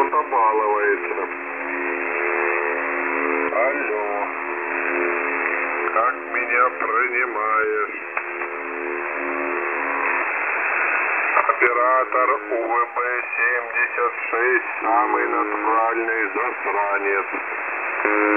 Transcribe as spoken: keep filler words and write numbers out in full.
что-то балуется. Алло. Как меня принимаешь? Оператор У В Б семьдесят шесть, самый натуральный засранец.